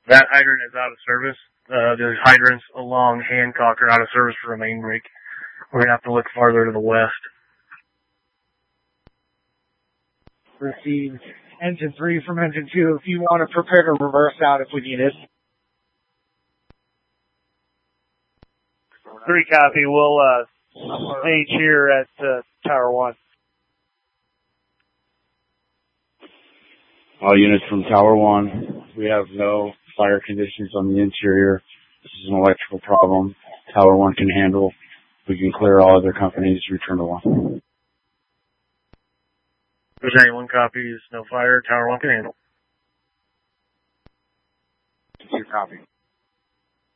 That hydrant is out of service. There's hydrants along Hancock are out of service for a main break. We're going to have to look farther to the west. Received. Engine 3 from Engine 2. If you want to prepare to reverse out if we need it. 3 copy. We'll stage here at Tower 1. All units from Tower 1. We have no fire conditions on the interior. This is an electrical problem. Tower 1 can handle. We can clear all other companies. Return to 1. There's 1 copies, no fire. Tower 1 can handle. 2 copy.